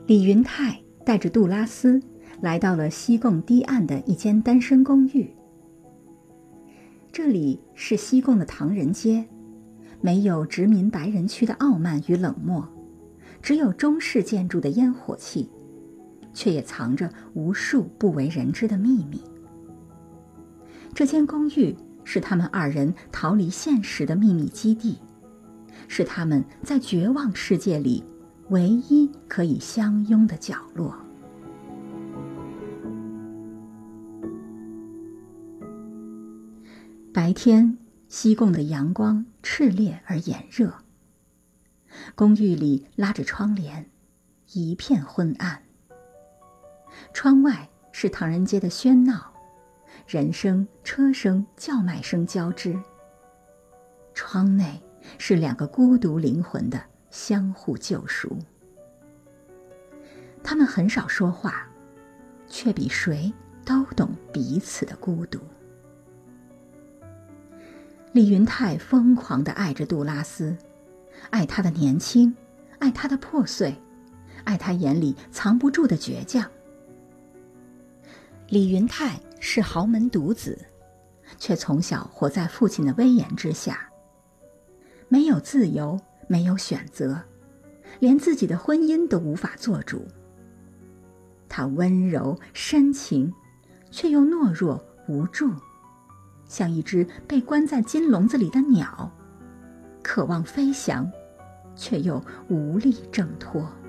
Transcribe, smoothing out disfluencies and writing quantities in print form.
李云泰带着杜拉斯来到了西贡堤岸的一间单身公寓。这里是西贡的唐人街，没有殖民白人区的傲慢与冷漠，只有中式建筑的烟火气，却也藏着无数不为人知的秘密。这间公寓是他们二人逃离现实的秘密基地，是他们在绝望世界里唯一可以相拥的角落。白天，西贡的阳光炽烈而炎热，公寓里拉着窗帘，一片昏暗。窗外是唐人街的喧闹，人声、车声、叫卖声交织。窗内是两个孤独灵魂的相互救赎。他们很少说话，却比谁都懂彼此的孤独。李云泰疯狂地爱着杜拉斯，爱他的年轻，爱他的破碎，爱他眼里藏不住的倔强。李云泰是豪门独子，却从小活在父亲的威严之下，没有自由，没有选择，连自己的婚姻都无法做主。他温柔深情，却又懦弱无助，像一只被关在金笼子里的鸟，渴望飞翔，却又无力挣脱。